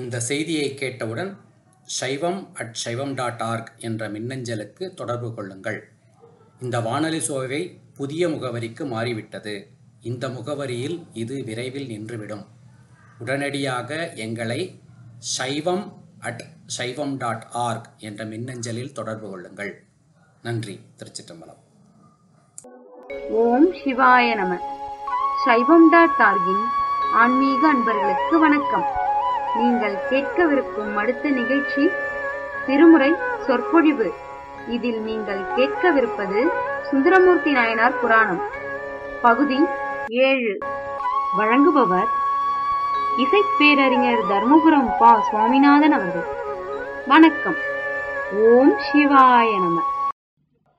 இந்த செய்தியை கேட்டவுடன் shaivam@shaivam.org என்ற மின்னஞ்சலுக்கு தொடர்பு கொள்ளுங்கள். இந்த வானொலி சேவை புதிய முகவரிக்கு மாறிவிட்டது. இந்த முகவரியில் இது விரைவில் நின்றுவிடும். உடனடியாக எங்களை shaivam@shaivam.org என்ற மின்னஞ்சலில் தொடர்பு கொள்ளுங்கள். நன்றி. திருச்சிற்றம்பலம். ஓம் சிவாய நம. shaivam.org-இன் ஆன்மீக அன்பர்களுக்கு வணக்கம். நீங்கள் கேட்கவிருக்கும் அடுத்த நிகழ்ச்சி திருமுறை சொற்பொழிவு. இதில் நீங்கள் கேட்கவிருப்பது சுந்தரமூர்த்தி நாயனார் புராணம் பகுதி 7. வழங்குபவர் இசைப்பேரறிஞர் தர்மபுரம் பா. சுவாமிநாதன் அவர்கள். வணக்கம். ஓம் சிவாய நம.